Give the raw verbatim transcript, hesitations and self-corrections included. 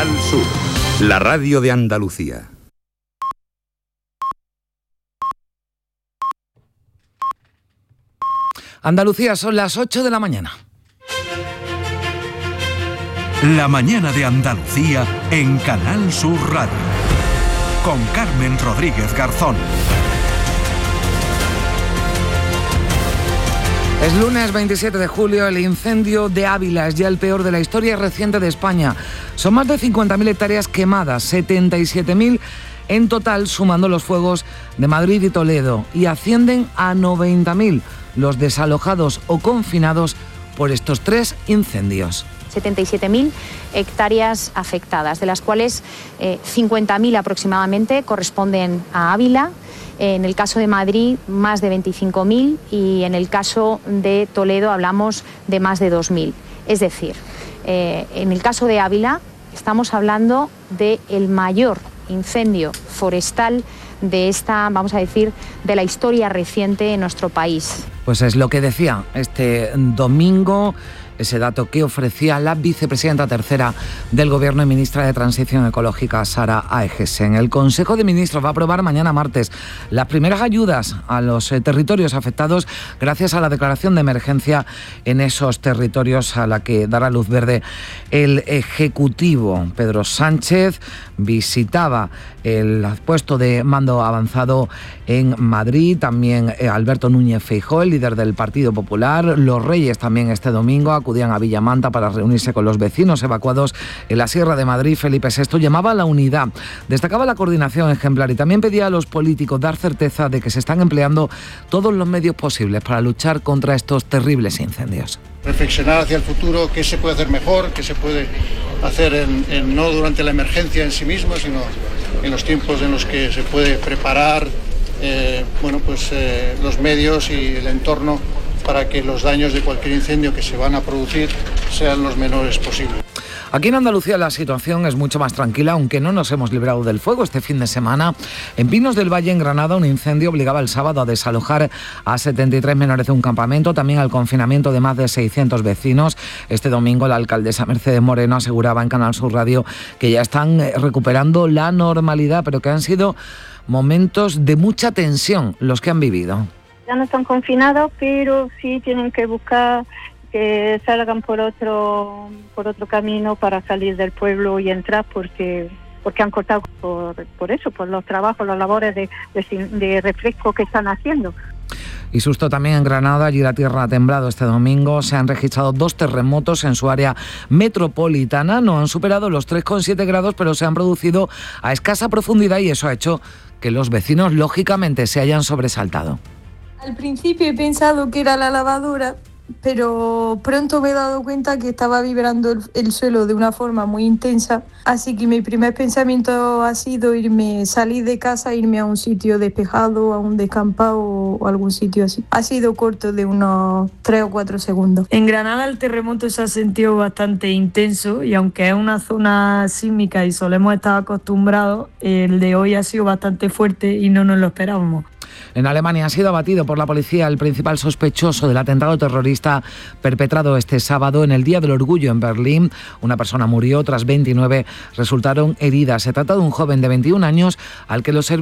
Canal Sur, la radio de Andalucía. Andalucía, son las ocho de la mañana. La mañana de Andalucía en Canal Sur Radio. Con Carmen Rodríguez Garzón. Es lunes veintisiete de julio, el incendio de Ávila es ya el peor de la historia reciente de España. Son más de cincuenta mil hectáreas quemadas, setenta y siete mil en total, sumando los fuegos de Madrid y Toledo, y ascienden a noventa mil los desalojados o confinados por estos tres incendios. setenta y siete mil hectáreas afectadas, de las cuales eh, cincuenta mil aproximadamente corresponden a Ávila. En el caso de Madrid, más de veinticinco mil, y en el caso de Toledo hablamos de más de dos mil. Es decir, eh, en el caso de Ávila estamos hablando del mayor incendio forestal de esta, vamos a decir, de la historia reciente en nuestro país. Pues es lo que decía este domingo, ese dato que ofrecía la vicepresidenta tercera del Gobierno y ministra de Transición Ecológica, Sara Aegesen. El Consejo de Ministros va a aprobar mañana martes las primeras ayudas a los eh, territorios afectados gracias a la declaración de emergencia en esos territorios, a la que dará luz verde el Ejecutivo. Pedro Sánchez visitaba el puesto de mando avanzado en Madrid, también eh, Alberto Núñez Feijóo, el líder del Partido Popular. Los Reyes también este domingo acudían a Villamanta para reunirse con los vecinos evacuados en la Sierra de Madrid. Felipe sexto llamaba a la unidad, destacaba la coordinación ejemplar y también pedía a los políticos dar certeza de que se están empleando todos los medios posibles para luchar contra estos terribles incendios. Reflexionar hacia el futuro, qué se puede hacer mejor, qué se puede hacer en, en, no durante la emergencia en sí misma, sino en los tiempos en los que se puede preparar eh, bueno, pues, eh, los medios y el entorno para que los daños de cualquier incendio que se van a producir sean los menores posibles. Aquí en Andalucía la situación es mucho más tranquila, aunque no nos hemos librado del fuego este fin de semana. En Pinos del Valle, en Granada, un incendio obligaba el sábado a desalojar a setenta y tres menores de un campamento, también al confinamiento de más de seiscientos vecinos. Este domingo la alcaldesa Mercedes Moreno aseguraba en Canal Sur Radio que ya están recuperando la normalidad, pero que han sido momentos de mucha tensión los que han vivido. Ya no están confinados, pero sí tienen que buscar que salgan por otro por otro camino para salir del pueblo y entrar, porque porque han cortado por, por eso, por los trabajos, las labores de, de, de refresco que están haciendo. Y susto también en Granada, allí la tierra ha temblado este domingo. Se han registrado dos terremotos en su área metropolitana. No han superado los tres coma siete grados, pero se han producido a escasa profundidad y eso ha hecho que los vecinos, lógicamente, se hayan sobresaltado. Al principio he pensado que era la lavadora, pero pronto me he dado cuenta que estaba vibrando el, el suelo de una forma muy intensa, así que mi primer pensamiento ha sido irme, salir de casa, irme a un sitio despejado, a un descampado o algún sitio así. Ha sido corto de unos tres o cuatro segundos. En Granada el terremoto se ha sentido bastante intenso y aunque es una zona sísmica y solemos estar acostumbrados, el de hoy ha sido bastante fuerte y no nos lo esperábamos. En Alemania ha sido abatido por la policía el principal sospechoso del atentado terrorista perpetrado este sábado en el Día del Orgullo en Berlín. Una persona murió, otras veintinueve resultaron heridas. Se trata de un joven de veintiún años al que los servicios